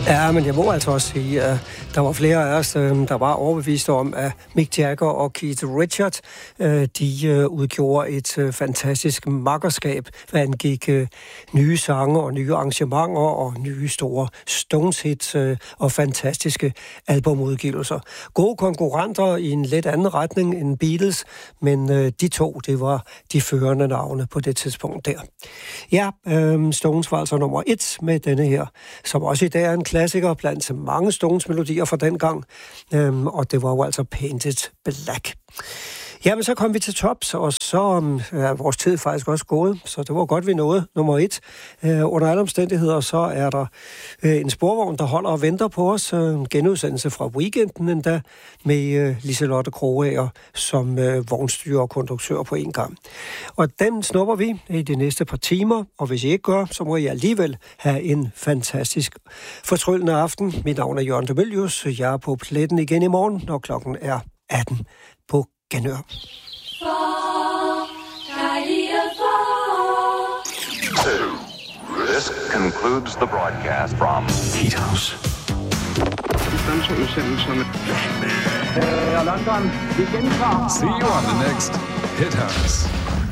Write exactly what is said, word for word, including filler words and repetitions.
Ja, men jeg må altså også sige, at der var flere af os, der var overbevist om, at Mick Jagger og Keith Richards, de udgjorde et fantastisk makkerskab, hvad angik nye sange og nye arrangementer og nye store Stones-hits og fantastiske albumudgivelser. Gode konkurrenter i en lidt anden retning end Beatles, men de to, det var de førende navne på det tidspunkt der. Ja, Stones var altså nummer et med denne her, som også i dag er en klassiker blandt mange Stones-melodier fra dengang, øhm, og det var jo altså Painted Black. Jamen, så kom vi til tops, og så er vores tid faktisk også gået, så det var godt, vi nåede nummer et. Øh, under alle omstændigheder, så er der øh, en sporvogn, der holder og venter på os. Øh, en genudsendelse fra weekenden endda, med øh, Liselotte Krogager som øh, vognstyrer og konduktør på en gang. Og den snupper vi i de næste par timer, og hvis I ikke gør, så må I alligevel have en fantastisk fortryllende aften. Mit navn er Jørgen de Mylius. Jeg er på pletten igen i morgen, når klokken er atten på Genør. This concludes the broadcast from Heat House. See you on the next Hit House.